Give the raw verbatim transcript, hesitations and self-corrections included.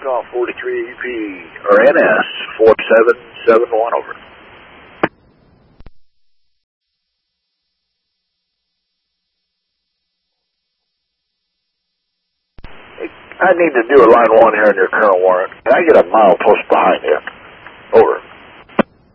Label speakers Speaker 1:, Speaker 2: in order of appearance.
Speaker 1: Golf forty-three E P, or N S four seven seven one, over. I need to do a line one here in your current warrant. Can I get a mile post behind you?